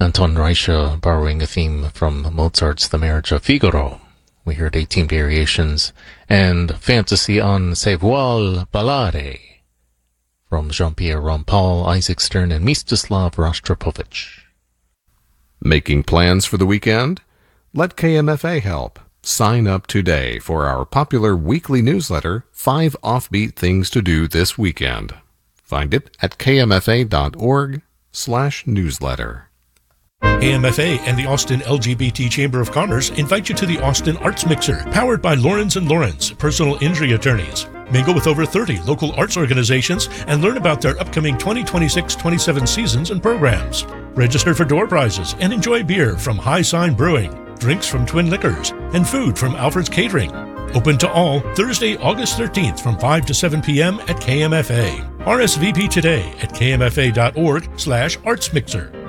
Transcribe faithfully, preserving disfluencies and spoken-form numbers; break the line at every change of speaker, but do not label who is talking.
Anton Reicha borrowing a theme from Mozart's The Marriage of Figaro. We heard eighteen variations, and Fantasy on Se vuol ballare from Jean-Pierre Rampal, Isaac Stern, and Mstislav Rostropovich.
Making plans for the weekend? Let K M F A help. Sign up today for our popular weekly newsletter, Five Offbeat Things to Do This Weekend. Find it at kmfa.org slash newsletter.
K M F A and the Austin L G B T Chamber of Commerce invite you to the Austin Arts Mixer, powered by Lawrence and Lawrence, personal injury attorneys. Mingle with over thirty local arts organizations and learn about their upcoming twenty twenty-six twenty-seven seasons and programs. Register for door prizes and enjoy beer from High Sign Brewing, drinks from Twin Liquors, and food from Alfred's Catering. Open to all Thursday, August thirteenth from five to seven p.m. at K M F A. R S V P today at kmfa.org slash artsmixer.